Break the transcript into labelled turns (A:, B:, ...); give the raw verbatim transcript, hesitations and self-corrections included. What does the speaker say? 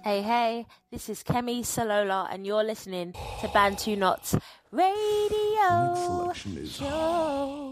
A: Hey, hey, this is Kemi Salola, and you're listening to Bantu Knots Radio
B: Next selection is
A: Show.